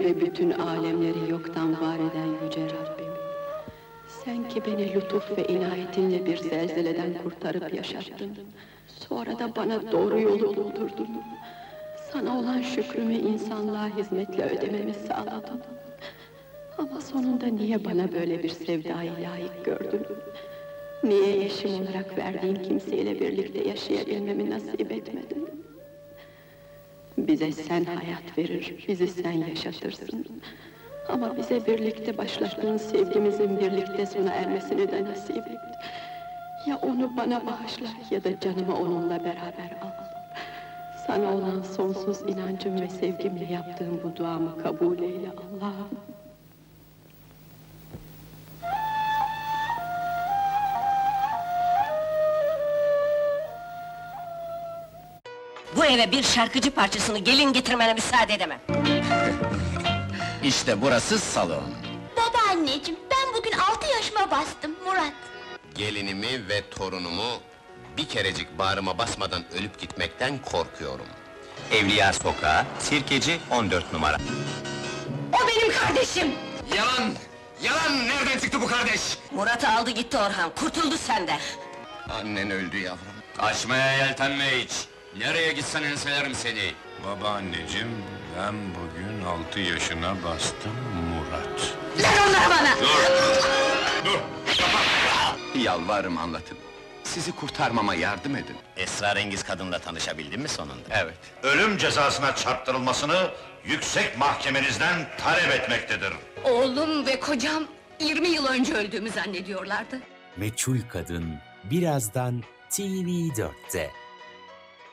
ve bütün alemleri yoktan var eden yüce Rabbim. Sen ki beni lütuf ve inayetinle bir zelzeleden kurtarıp yaşattın. Sonra da bana doğru yolu buldurdun. Sana olan şükrümü insanlığa hizmetle ödememi sağladın. Ama sonunda niye bana böyle bir sevdayı layık gördün? Niye eşim olarak verdiğin kimseyle birlikte yaşayabilmemi nasip etmedin? Bize sen hayat verir, bizi sen yaşatırsın. Ama bize birlikte başlattığın sevgimizin birlikte sona ermesini de nasip et. Ya onu bana bağışla ya da canımı onunla beraber al. Sana olan sonsuz inancım ve sevgimle yaptığım bu duamı kabul eyle Allah'ım. Bu eve bir şarkıcı parçasını gelin getirmene müsaade edemem. İşte burası salon. Babaanneciğim, ben bugün 6 yaşıma bastım Murat. Gelinimi ve torunumu bir kerecik bağrıma basmadan ölüp gitmekten korkuyorum. Evliya Sokağı, Sirkeci 14 numara. O benim kardeşim! Yalan! Yalan! Nereden çıktı bu kardeş? Murat'ı aldı gitti Orhan, kurtuldu senden. Annen öldü yavrum. Kaçmaya yeltenme hiç! Nereye gitsen enselerim seni! Babaanneciğim, ben bugün 6 yaşına bastım Murat. Ver onları bana! Dur! Yalvarırım anlatın. Sizi kurtarmama yardım edin. Esrarengiz kadınla tanışabildin mi sonunda? Evet. Ölüm cezasına çarptırılmasını yüksek mahkemenizden talep etmektedir. Oğlum ve kocam 20 yıl önce öldüğümü zannediyorlardı. Meçhul Kadın birazdan TV4'te.